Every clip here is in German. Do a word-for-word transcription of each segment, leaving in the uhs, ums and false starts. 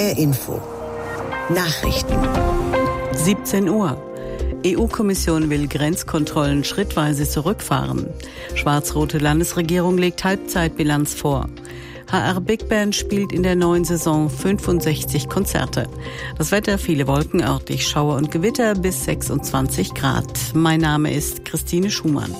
R Info. Nachrichten. siebzehn Uhr. E U-Kommission will Grenzkontrollen schrittweise zurückfahren. Schwarz-rote Landesregierung legt Halbzeitbilanz vor. H R Big Band spielt in der neuen Saison fünfundsechzig Konzerte. Das Wetter, viele Wolken, örtlich Schauer und Gewitter bis sechsundzwanzig Grad. Mein Name ist Christine Schumann.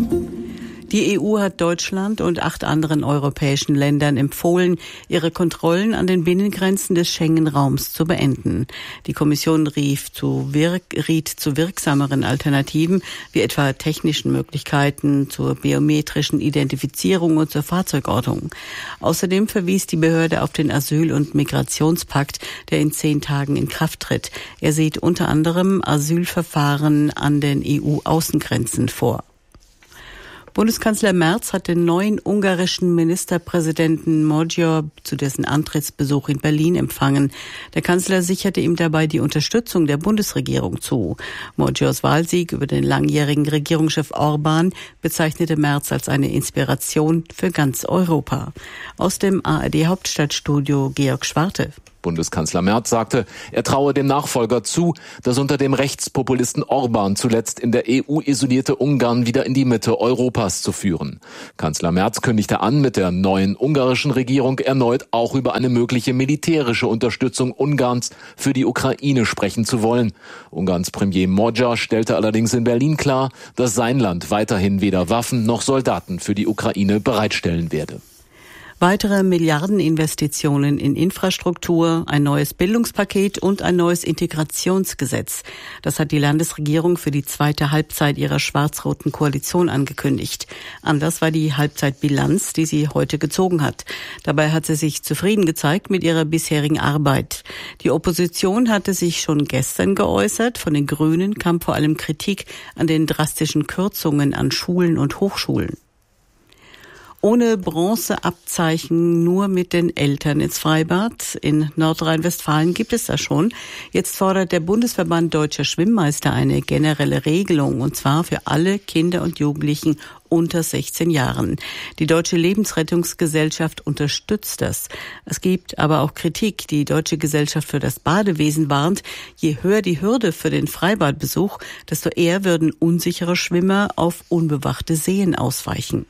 Die E U hat Deutschland und acht anderen europäischen Ländern empfohlen, ihre Kontrollen an den Binnengrenzen des Schengen-Raums zu beenden. Die Kommission rief zu wirk- riet zu wirksameren Alternativen, wie etwa technischen Möglichkeiten zur biometrischen Identifizierung und zur Fahrzeugortung. Außerdem verwies die Behörde auf den Asyl- und Migrationspakt, der in zehn Tagen in Kraft tritt. Er sieht unter anderem Asylverfahren an den E U-Außengrenzen vor. Bundeskanzler Merz hat den neuen ungarischen Ministerpräsidenten Magyar zu dessen Antrittsbesuch in Berlin empfangen. Der Kanzler sicherte ihm dabei die Unterstützung der Bundesregierung zu. Magyars Wahlsieg über den langjährigen Regierungschef Orbán bezeichnete Merz als eine Inspiration für ganz Europa. Aus dem A R D-Hauptstadtstudio Georg Schwarte. Bundeskanzler Merz sagte, er traue dem Nachfolger zu, das unter dem Rechtspopulisten Orbán zuletzt in der E U isolierte Ungarn wieder in die Mitte Europas zu führen. Kanzler Merz kündigte an, mit der neuen ungarischen Regierung erneut auch über eine mögliche militärische Unterstützung Ungarns für die Ukraine sprechen zu wollen. Ungarns Premier Magyar stellte allerdings in Berlin klar, dass sein Land weiterhin weder Waffen noch Soldaten für die Ukraine bereitstellen werde. Weitere Milliardeninvestitionen in Infrastruktur, ein neues Bildungspaket und ein neues Integrationsgesetz. Das hat die Landesregierung für die zweite Halbzeit ihrer schwarz-roten Koalition angekündigt. Anlass war die Halbzeitbilanz, die sie heute gezogen hat. Dabei hat sie sich zufrieden gezeigt mit ihrer bisherigen Arbeit. Die Opposition hatte sich schon gestern geäußert. Von den Grünen kam vor allem Kritik an den drastischen Kürzungen an Schulen und Hochschulen. Ohne Bronzeabzeichen, nur mit den Eltern ins Freibad. In Nordrhein-Westfalen gibt es das schon. Jetzt fordert der Bundesverband Deutscher Schwimmmeister eine generelle Regelung, und zwar für alle Kinder und Jugendlichen unter sechzehn Jahren. Die Deutsche Lebensrettungsgesellschaft unterstützt das. Es gibt aber auch Kritik. Die Deutsche Gesellschaft für das Badewesen warnt, je höher die Hürde für den Freibadbesuch, desto eher würden unsichere Schwimmer auf unbewachte Seen ausweichen.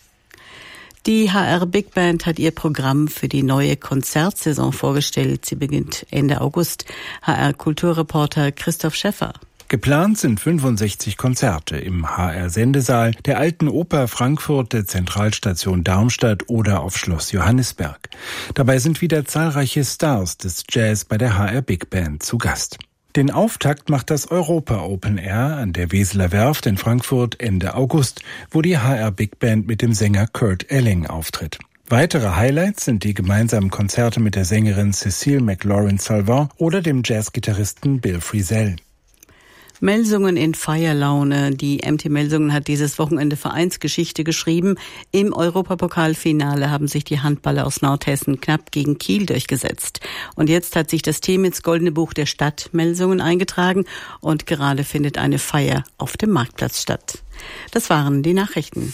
Die H R Big Band hat ihr Programm für die neue Konzertsaison vorgestellt. Sie beginnt Ende August. H R-Kulturreporter Christoph Schäffer. Geplant sind fünfundsechzig Konzerte im H R-Sendesaal, der Alten Oper Frankfurt, der Zentralstation Darmstadt oder auf Schloss Johannisberg. Dabei sind wieder zahlreiche Stars des Jazz bei der H R Big Band zu Gast. Den Auftakt macht das Europa Open Air an der Weseler Werft in Frankfurt Ende August, wo die H R Big Band mit dem Sänger Kurt Elling auftritt. Weitere Highlights sind die gemeinsamen Konzerte mit der Sängerin Cécile McLaurin-Salvant oder dem Jazzgitarristen Bill Frisell. Melsungen in Feierlaune. Die M T Melsungen hat dieses Wochenende Vereinsgeschichte geschrieben. Im Europapokalfinale haben sich die Handballer aus Nordhessen knapp gegen Kiel durchgesetzt. Und jetzt hat sich das Team ins Goldene Buch der Stadt Melsungen eingetragen und gerade findet eine Feier auf dem Marktplatz statt. Das waren die Nachrichten.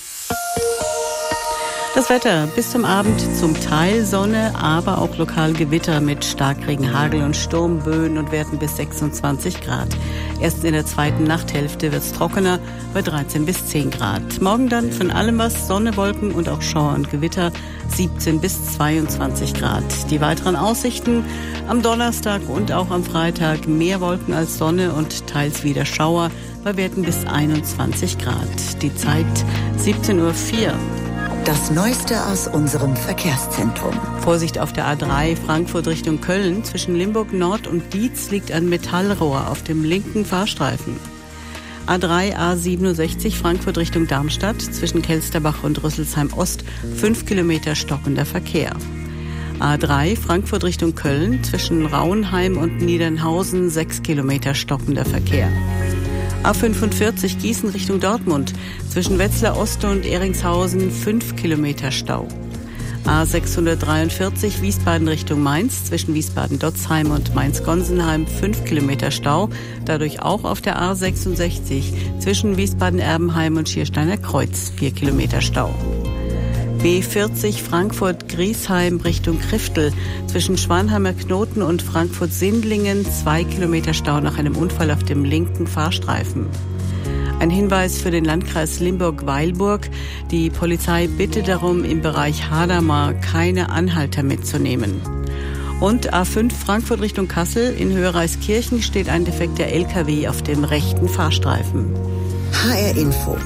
Das Wetter bis zum Abend zum Teil Sonne, aber auch lokal Gewitter mit Starkregen, Hagel und Sturmböen und Werten bis sechsundzwanzig Grad. Erst in der zweiten Nachthälfte wird es trockener bei dreizehn bis zehn Grad. Morgen dann von allem was, Sonne, Wolken und auch Schauer und Gewitter, siebzehn bis zweiundzwanzig Grad. Die weiteren Aussichten am Donnerstag und auch am Freitag mehr Wolken als Sonne und teils wieder Schauer bei Werten bis einundzwanzig Grad. Die Zeit siebzehn Uhr vier. Das Neueste aus unserem Verkehrszentrum. Vorsicht auf der A drei Frankfurt Richtung Köln. Zwischen Limburg Nord und Dietz liegt ein Metallrohr auf dem linken Fahrstreifen. A drei A siebenundsechzig Frankfurt Richtung Darmstadt. Zwischen Kelsterbach und Rüsselsheim Ost fünf Kilometer stockender Verkehr. A drei Frankfurt Richtung Köln. Zwischen Rauenheim und Niedernhausen sechs Kilometer stockender Verkehr. A fünfundvierzig Gießen Richtung Dortmund. Zwischen Wetzlar Ost und Eringshausen fünf Kilometer Stau. A sechshundertdreiundvierzig Wiesbaden Richtung Mainz. Zwischen Wiesbaden-Dotzheim und Mainz-Gonsenheim fünf Kilometer Stau. Dadurch auch auf der A sechsundsechzig. Zwischen Wiesbaden-Erbenheim und Schiersteiner Kreuz vier Kilometer Stau. B vierzig Frankfurt-Griesheim Richtung Kriftel. Zwischen Schwanheimer Knoten und Frankfurt-Sindlingen zwei Kilometer Stau nach einem Unfall auf dem linken Fahrstreifen. Ein Hinweis für den Landkreis Limburg-Weilburg. Die Polizei bittet darum, im Bereich Hadamar keine Anhalter mitzunehmen. Und A fünf Frankfurt Richtung Kassel. In Höhereiskirchen steht ein defekter L K W auf dem rechten Fahrstreifen. H R Info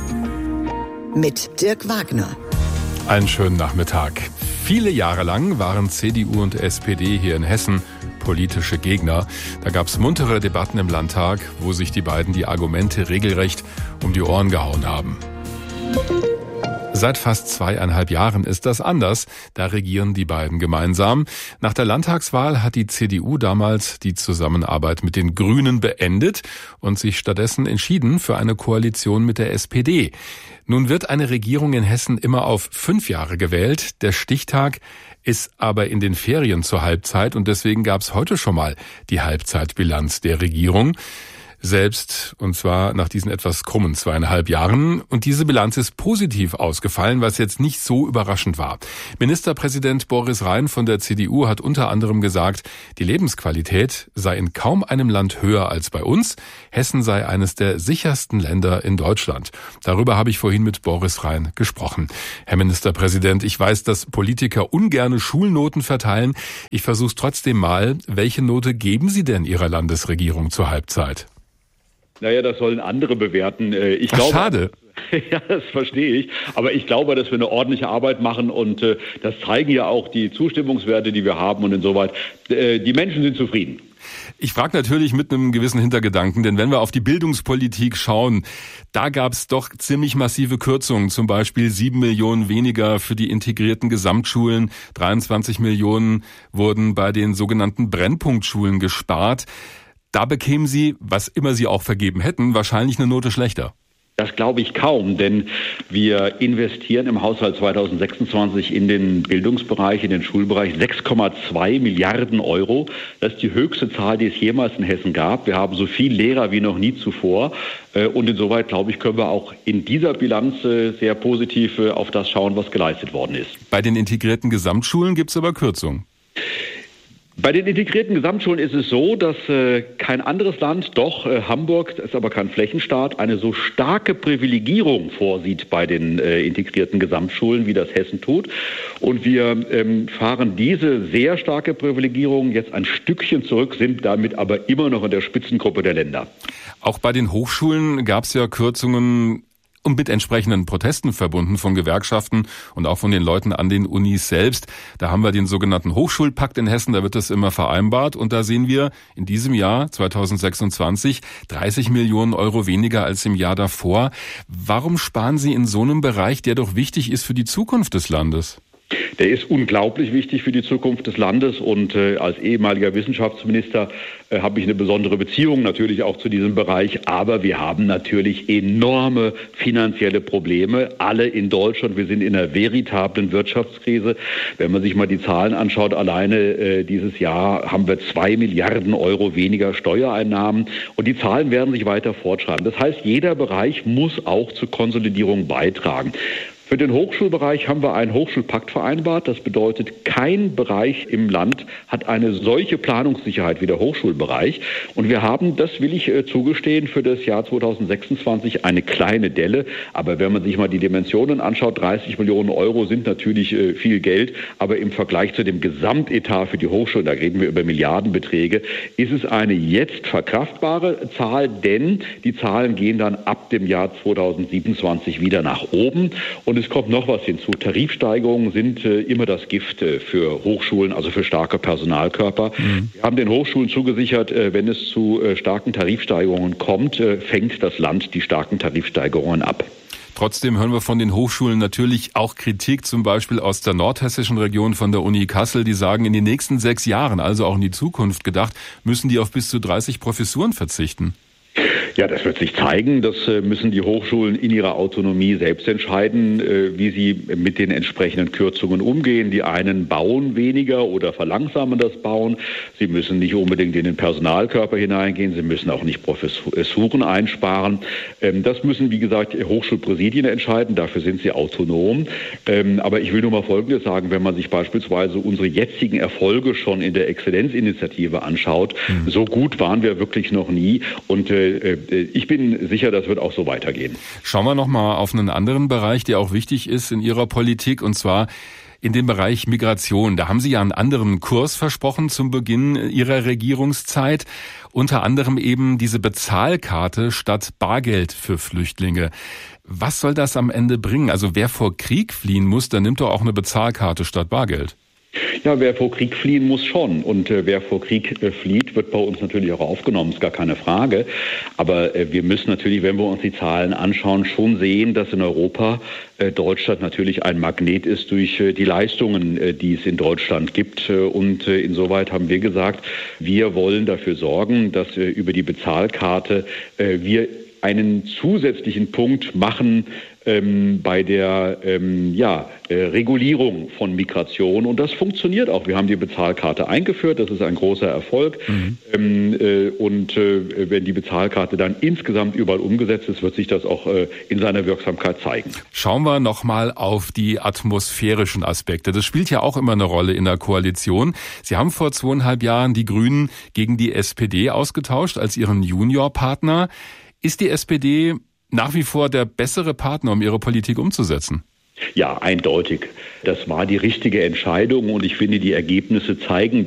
mit Dirk Wagner. Einen schönen Nachmittag. Viele Jahre lang waren C D U und S P D hier in Hessen politische Gegner. Da gab es muntere Debatten im Landtag, wo sich die beiden die Argumente regelrecht um die Ohren gehauen haben. Seit fast zweieinhalb Jahren ist das anders. Da regieren die beiden gemeinsam. Nach der Landtagswahl hat die C D U damals die Zusammenarbeit mit den Grünen beendet und sich stattdessen entschieden für eine Koalition mit der S P D. Nun wird eine Regierung in Hessen immer auf fünf Jahre gewählt. Der Stichtag ist aber in den Ferien zur Halbzeit und deswegen gab es heute schon mal die Halbzeitbilanz der Regierung. Selbst, und zwar nach diesen etwas krummen zweieinhalb Jahren. Und diese Bilanz ist positiv ausgefallen, was jetzt nicht so überraschend war. Ministerpräsident Boris Rhein von der C D U hat unter anderem gesagt, die Lebensqualität sei in kaum einem Land höher als bei uns. Hessen sei eines der sichersten Länder in Deutschland. Darüber habe ich vorhin mit Boris Rhein gesprochen. Herr Ministerpräsident, ich weiß, dass Politiker ungerne Schulnoten verteilen. Ich versuche es trotzdem mal. Welche Note geben Sie denn Ihrer Landesregierung zur Halbzeit? Naja, das sollen andere bewerten. Ich Ach, glaube, schade. Ja, das verstehe ich. Aber ich glaube, dass wir eine ordentliche Arbeit machen und äh, das zeigen ja auch die Zustimmungswerte, die wir haben und insoweit, äh, die Menschen sind zufrieden. Ich frage natürlich mit einem gewissen Hintergedanken, denn wenn wir auf die Bildungspolitik schauen, da gab es doch ziemlich massive Kürzungen, zum Beispiel sieben Millionen weniger für die integrierten Gesamtschulen, dreiundzwanzig Millionen wurden bei den sogenannten Brennpunktschulen gespart. Da bekämen Sie, was immer Sie auch vergeben hätten, wahrscheinlich eine Note schlechter. Das glaube ich kaum, denn wir investieren im Haushalt zweitausendsechsundzwanzig in den Bildungsbereich, in den Schulbereich sechs Komma zwei Milliarden Euro. Das ist die höchste Zahl, die es jemals in Hessen gab. Wir haben so viel Lehrer wie noch nie zuvor. Und insoweit, glaube ich, können wir auch in dieser Bilanz sehr positiv auf das schauen, was geleistet worden ist. Bei den integrierten Gesamtschulen gibt es aber Kürzungen. Bei den integrierten Gesamtschulen ist es so, dass äh, kein anderes Land, doch äh, Hamburg, das ist aber kein Flächenstaat, eine so starke Privilegierung vorsieht bei den äh, integrierten Gesamtschulen, wie das Hessen tut. Und wir ähm, fahren diese sehr starke Privilegierung jetzt ein Stückchen zurück, sind damit aber immer noch in der Spitzengruppe der Länder. Auch bei den Hochschulen gab es ja Kürzungen und mit entsprechenden Protesten verbunden von Gewerkschaften und auch von den Leuten an den Unis selbst. Da haben wir den sogenannten Hochschulpakt in Hessen, da wird das immer vereinbart und da sehen wir in diesem Jahr zweitausendsechsundzwanzig dreißig Millionen Euro weniger als im Jahr davor. Warum sparen Sie in so einem Bereich, der doch wichtig ist für die Zukunft des Landes? Der ist unglaublich wichtig für die Zukunft des Landes und äh, als ehemaliger Wissenschaftsminister äh, habe ich eine besondere Beziehung natürlich auch zu diesem Bereich. Aber wir haben natürlich enorme finanzielle Probleme, alle in Deutschland. Wir sind in einer veritablen Wirtschaftskrise. Wenn man sich mal die Zahlen anschaut, alleine äh, dieses Jahr haben wir zwei Milliarden Euro weniger Steuereinnahmen und die Zahlen werden sich weiter fortschreiben. Das heißt, jeder Bereich muss auch zur Konsolidierung beitragen. Für den Hochschulbereich haben wir einen Hochschulpakt vereinbart. Das bedeutet, kein Bereich im Land hat eine solche Planungssicherheit wie der Hochschulbereich. Und wir haben, das will ich äh, zugestehen, für das Jahr zweitausendsechsundzwanzig eine kleine Delle. Aber wenn man sich mal die Dimensionen anschaut, dreißig Millionen Euro sind natürlich äh, viel Geld. Aber im Vergleich zu dem Gesamtetat für die Hochschulen, da reden wir über Milliardenbeträge, ist es eine jetzt verkraftbare Zahl. Denn die Zahlen gehen dann ab dem Jahr zweitausendsiebenundzwanzig wieder nach oben. Und es kommt noch was hinzu. Tarifsteigerungen sind äh, immer das Gift äh, für Hochschulen, also für starke Personalkörper. Mhm. Wir haben den Hochschulen zugesichert, äh, wenn es zu äh, starken Tarifsteigerungen kommt, äh, fängt das Land die starken Tarifsteigerungen ab. Trotzdem hören wir von den Hochschulen natürlich auch Kritik, zum Beispiel aus der nordhessischen Region von der Uni Kassel. Die sagen, in den nächsten sechs Jahren, also auch in die Zukunft gedacht, müssen die auf bis zu dreißig Professuren verzichten. Ja, das wird sich zeigen. Das müssen die Hochschulen in ihrer Autonomie selbst entscheiden, wie sie mit den entsprechenden Kürzungen umgehen. Die einen bauen weniger oder verlangsamen das Bauen. Sie müssen nicht unbedingt in den Personalkörper hineingehen. Sie müssen auch nicht Professuren einsparen. Das müssen, wie gesagt, Hochschulpräsidien entscheiden. Dafür sind sie autonom. Aber ich will nur mal Folgendes sagen. Wenn man sich beispielsweise unsere jetzigen Erfolge schon in der Exzellenzinitiative anschaut, mhm. so gut waren wir wirklich noch nie. Und äh, ich bin sicher, das wird auch so weitergehen. Schauen wir noch mal auf einen anderen Bereich, der auch wichtig ist in Ihrer Politik, und zwar in dem Bereich Migration. Da haben Sie ja einen anderen Kurs versprochen zum Beginn Ihrer Regierungszeit. Unter anderem eben diese Bezahlkarte statt Bargeld für Flüchtlinge. Was soll das am Ende bringen? Also wer vor Krieg fliehen muss, der nimmt doch auch eine Bezahlkarte statt Bargeld. Ja, wer vor Krieg fliehen muss schon. Und äh, wer vor Krieg äh, flieht, wird bei uns natürlich auch aufgenommen, ist gar keine Frage. Aber äh, wir müssen natürlich, wenn wir uns die Zahlen anschauen, schon sehen, dass in Europa äh, Deutschland natürlich ein Magnet ist durch äh, die Leistungen, äh, die es in Deutschland gibt. Äh, und äh, insoweit haben wir gesagt, wir wollen dafür sorgen, dass äh, über die Bezahlkarte äh, wir einen zusätzlichen Punkt machen ähm, bei der ähm, ja, äh, Regulierung von Migration. Und das funktioniert auch. Wir haben die Bezahlkarte eingeführt. Das ist ein großer Erfolg. Mhm. Ähm, äh, und äh, wenn die Bezahlkarte dann insgesamt überall umgesetzt ist, wird sich das auch äh, in seiner Wirksamkeit zeigen. Schauen wir nochmal auf die atmosphärischen Aspekte. Das spielt ja auch immer eine Rolle in der Koalition. Sie haben vor zweieinhalb Jahren die Grünen gegen die S P D ausgetauscht als ihren Juniorpartner. Ist die S P D nach wie vor der bessere Partner, um ihre Politik umzusetzen? Ja, eindeutig. Das war die richtige Entscheidung und ich finde, die Ergebnisse zeigen